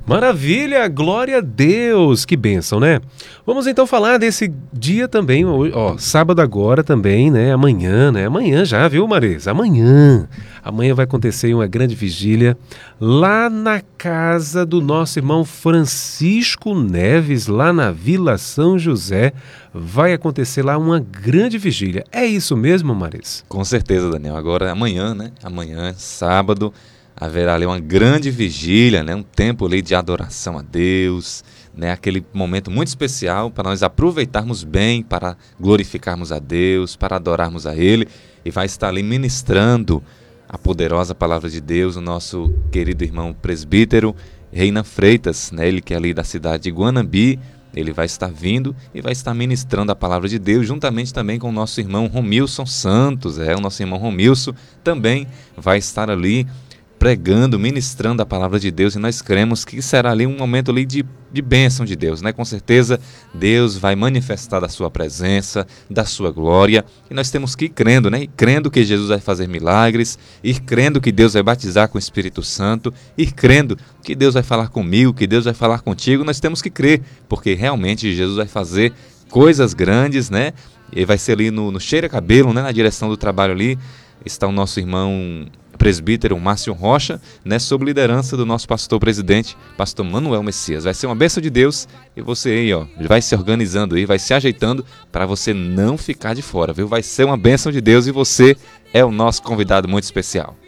Maravilha, glória a Deus, que bênção, né? Vamos então falar desse dia também, sábado agora também, né? Amanhã, né? Amanhã já, viu, Marisa? Amanhã vai acontecer uma grande vigília lá na casa do nosso irmão Francisco Neves, lá na Vila São José. Vai acontecer lá uma grande vigília. É isso mesmo, Marisa? Com certeza, Daniel. Agora amanhã, né? Amanhã, sábado, haverá ali uma grande vigília, né? Um tempo ali de adoração a Deus, né? Aquele momento muito especial para nós aproveitarmos bem, para glorificarmos a Deus, para adorarmos a Ele. E vai estar ali ministrando a poderosa palavra de Deus, o nosso querido irmão presbítero Reina Freitas, né? Ele que é ali da cidade de Guanambi. Ele vai estar vindo e vai estar ministrando a palavra de Deus, juntamente também com o nosso irmão Romilson Santos. O nosso irmão Romilson também vai estar ali pregando, ministrando a palavra de Deus, e nós cremos que será ali um momento ali de bênção de Deus, né? Com certeza Deus vai manifestar da sua presença, da sua glória, e nós temos que ir crendo, né? Ir crendo que Jesus vai fazer milagres, ir crendo que Deus vai batizar com o Espírito Santo, ir crendo que Deus vai falar comigo, que Deus vai falar contigo. Nós temos que crer, porque realmente Jesus vai fazer coisas grandes, né? E vai ser ali no Cheira Cabelo, né? Na direção do trabalho ali está o nosso irmão presbítero Márcio Rocha, né, sob liderança do nosso pastor-presidente, pastor Manuel Messias. Vai ser uma bênção de Deus, e você aí, vai se organizando aí, vai se ajeitando para você não ficar de fora, viu? Vai ser uma bênção de Deus, e você é o nosso convidado muito especial.